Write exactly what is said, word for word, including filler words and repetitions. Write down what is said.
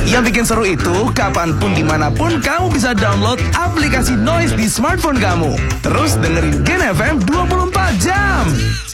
Yang bikin seru itu, kapanpun dimanapun kamu bisa download aplikasi Noise di smartphone kamu. Terus dengerin Gen F M dua puluh empat jam.